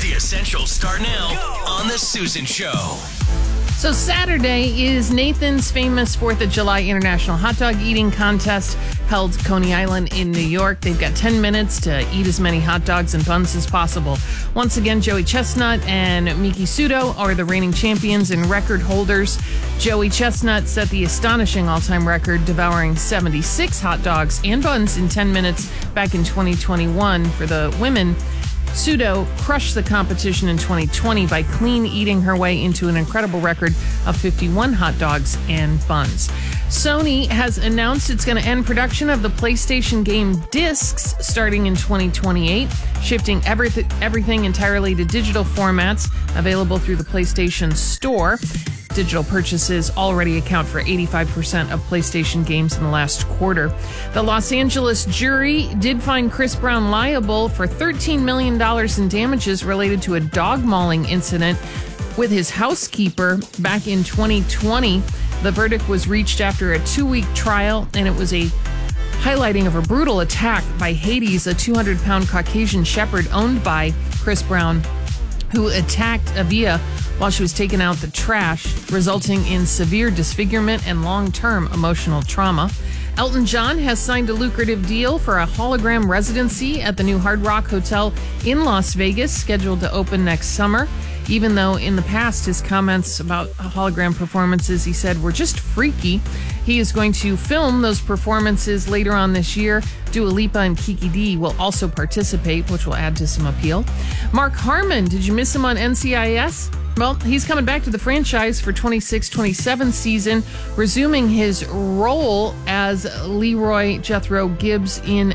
The Essentials start now on The Susan Show. So Saturday is Nathan's famous 4th of July International Hot Dog Eating Contest held Coney Island in New York. They've got 10 minutes to eat as many hot dogs and buns as possible. Once again, Joey Chestnut and Miki Sudo are the reigning champions and record holders. Joey Chestnut set the astonishing all-time record, devouring 76 hot dogs and buns in 10 minutes back in 2021 for the women. Sudo crushed the competition in 2020 by clean eating her way into an incredible record of 51 hot dogs and buns. Sony has announced it's going to end production of the PlayStation game discs starting in 2028, shifting everything entirely to digital formats available through the PlayStation Store. Digital purchases already account for 85% of PlayStation games in the last quarter. The Los Angeles jury did find Chris Brown liable for $13 million in damages related to a dog mauling incident with his housekeeper back in 2020. The verdict was reached after a 2-week trial, and it was a highlighting of a brutal attack by Hades, a 200-pound Caucasian shepherd owned by Chris Brown, who attacked Avia while she was taking out the trash, resulting in severe disfigurement and long-term emotional trauma. Elton John has signed a lucrative deal for a hologram residency at the new Hard Rock Hotel in Las Vegas, scheduled to open next summer. Even though in the past his comments about hologram performances, he said, were just freaky. He is going to film those performances later on this year. Dua Lipa and Kiki D will also participate, which will add to some appeal. Mark Harmon, did you miss him on NCIS? Well, he's coming back to the franchise for 26-27 season, resuming his role as Leroy Jethro Gibbs in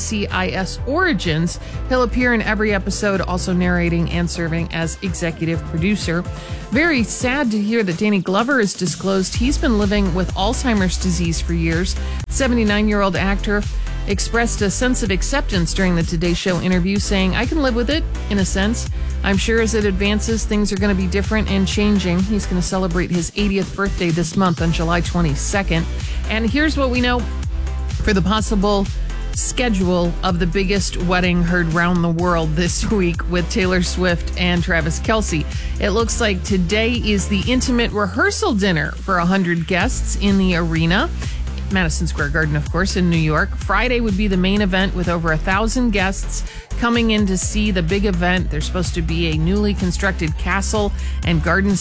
NCIS Origins. He'll appear in every episode, also narrating and serving as executive producer. Very sad to hear that Danny Glover has disclosed he's been living with Alzheimer's disease for years. 79-year-old actor expressed a sense of acceptance during the Today Show interview, saying, I can live with it, in a sense. I'm sure as it advances, things are going to be different and changing. He's going to celebrate his 80th birthday this month on July 22nd. And here's what we know for the possible schedule of the biggest wedding heard round the world this week with Taylor Swift and Travis Kelce. It looks like today is the intimate rehearsal dinner for 100 guests in the arena. Madison Square Garden, of course, in New York. Friday would be the main event with over 1,000 guests coming in to see the big event. There's supposed to be a newly constructed castle and garden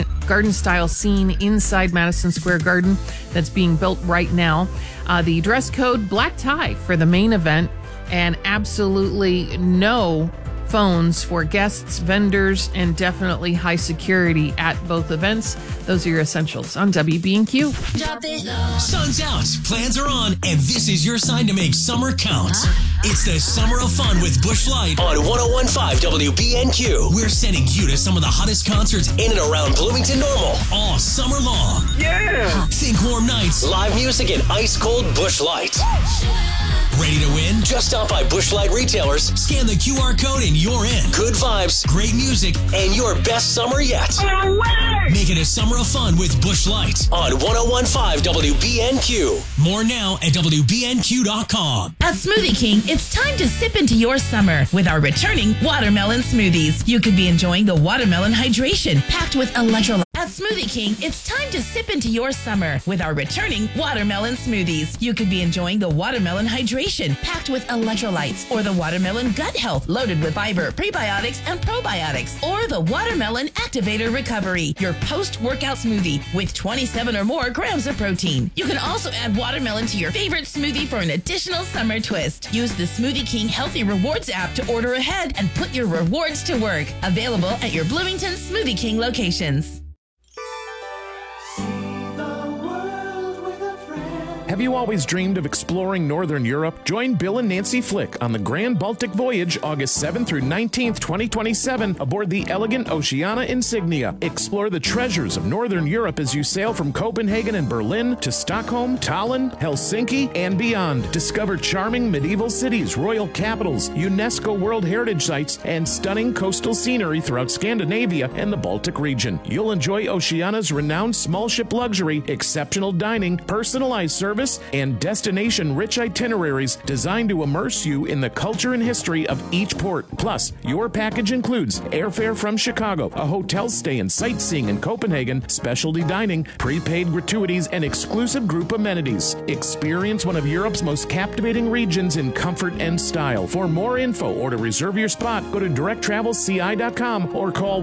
style scene inside Madison Square Garden that's being built right now. The dress code, black tie for the main event, and absolutely no phones for guests, vendors, and definitely high security at both events. Those are your essentials on WB&Q. Sun's out, plans are on, and this is your sign to make summer count. It's the Summer of Fun with Busch Light on 101.5 WBNQ. We're sending you to some of the hottest concerts in and around Bloomington Normal all summer long. Yeah! Think warm nights, live music, and ice-cold Busch Light. Ready to win? Just stop by Busch Light retailers, scan the QR code, and you're in. Good vibes, great music, and your best summer yet. Make it a summer of fun with Busch Light on 101.5 WBNQ. More now at WBNQ.com. At Smoothie King, it's time to sip into your summer with our returning watermelon smoothies. You could be enjoying the watermelon hydration packed with electrolytes. At Smoothie King, it's time to sip into your summer with our returning watermelon smoothies. You could be enjoying the watermelon hydration packed with electrolytes, or the watermelon gut health loaded with fiber, prebiotics, and probiotics, or the watermelon activator recovery, your post-workout smoothie with 27 or more grams of protein. You can also add watermelon to your favorite smoothie for an additional summer twist. Use the Smoothie King Healthy Rewards app to order ahead and put your rewards to work. Available at your Bloomington Smoothie King locations. Have you always dreamed of exploring Northern Europe? Join Bill and Nancy Flick on the Grand Baltic Voyage August 7th through 19th, 2027 aboard the elegant Oceana Insignia. Explore the treasures of Northern Europe as you sail from Copenhagen and Berlin to Stockholm, Tallinn, Helsinki, and beyond. Discover charming medieval cities, royal capitals, UNESCO World Heritage Sites, and stunning coastal scenery throughout Scandinavia and the Baltic region. You'll enjoy Oceana's renowned small ship luxury, exceptional dining, personalized service, service, and destination-rich itineraries designed to immerse you in the culture and history of each port. Plus, your package includes airfare from Chicago, a hotel stay and sightseeing in Copenhagen, specialty dining, prepaid gratuities, and exclusive group amenities. Experience one of Europe's most captivating regions in comfort and style. For more info or to reserve your spot, go to directtravelci.com or call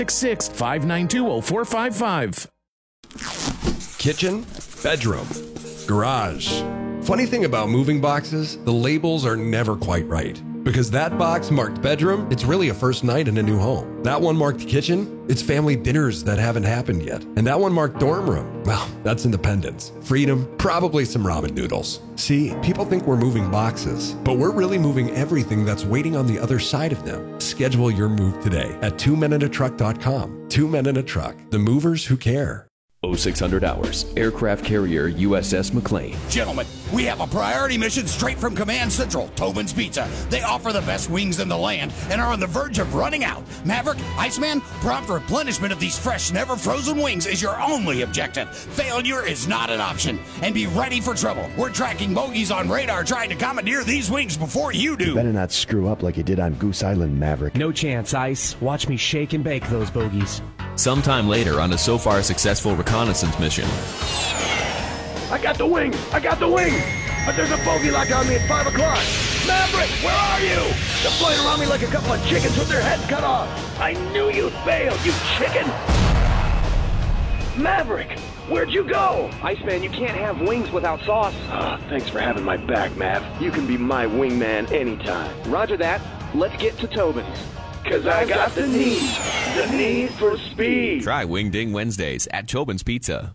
1-866-592-0455. Kitchen, bedroom, garage. Funny thing about moving boxes, the labels are never quite right. Because that box marked bedroom, it's really a first night in a new home. That one marked kitchen, it's family dinners that haven't happened yet. And that one marked dorm room, well, that's independence. Freedom, probably some ramen noodles. See, people think we're moving boxes, but we're really moving everything that's waiting on the other side of them. Schedule your move today at 2meninatruck.com. 2 Men in a Truck, the movers who care. 0600 Hours, aircraft carrier USS McLean. Gentlemen, we have a priority mission straight from Command Central, Tobin's Pizza. They offer the best wings in the land and are on the verge of running out. Maverick, Iceman, prompt replenishment of these fresh, never frozen wings is your only objective. Failure is not an option. And be ready for trouble. We're tracking bogeys on radar trying to commandeer these wings before you do. You better not screw up like you did on Goose Island, Maverick. No chance, Ice. Watch me shake and bake those bogeys. Sometime later on a so far successful reconnaissance mission. I got the wing! I got the wing! But there's a bogey lock on me at 5 o'clock! Maverick, where are you? They're flying around me like a couple of chickens with their heads cut off! I knew you'd fail, you chicken! Maverick, where'd you go? Iceman, you can't have wings without sauce. Thanks for having my back, Mav. You can be my wingman anytime. Roger that. Let's get to Tobin's. 'Cause I got the need for speed. Try Wing Ding Wednesdays at Tobin's Pizza.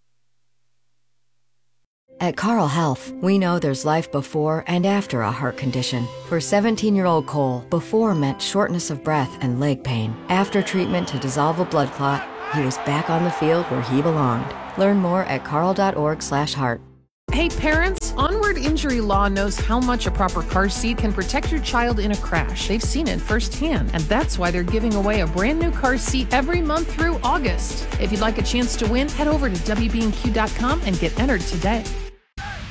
At Carl Health, we know there's life before and after a heart condition. For 17-year-old Cole, before meant shortness of breath and leg pain. After treatment to dissolve a blood clot, he was back on the field where he belonged. Learn more at carl.org/heart. Hey parents, Onward Injury Law knows how much a proper car seat can protect your child in a crash. They've seen it firsthand, and that's why they're giving away a brand new car seat every month through August. If you'd like a chance to win, head over to WBNQ.com and get entered today.